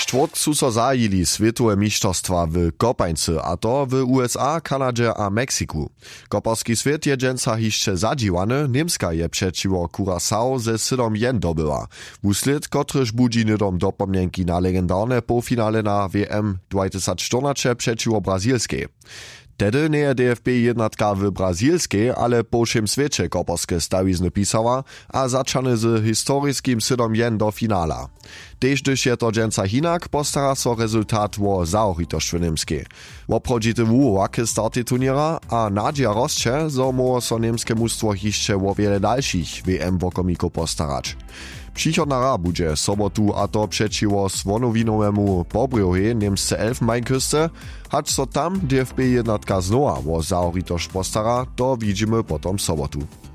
čtwórtk su so zajili swětowe mistrzostwa w kopańcy, a to w USA, Kanadzie a Meksyku. Koparski swět je dżęca hišće zadziwany, Niemska je przeciwo Curaçao ze 7-1 dobyła. Wusled, kotryż budzi nydom dopomnienki na legendarne półfinale na WM 2014 przeciwo Brazilskiej. Tedy nie je DFB jednatka w brazilskiej, ale po všem świecie koparskie stawizny pisała, a zaczany z historyskim 7-1 do finala. Tež gdyż je to dżęca hinak, postara so rezultat o zaoritość w niemskiej. Obchodzity łakie starty turniera, a nadzieja rosće, zo może so niemskie mustwo hišće o wiele dalszych WM wokomiku postarać. Přichodna bude sobotu a to przeciwo Svonowinowemu Bobriohe niemsce Elfenbeinküste, hać so tam DFB jednatka znowa o zaoritość postara, to widzimy potom sobotu.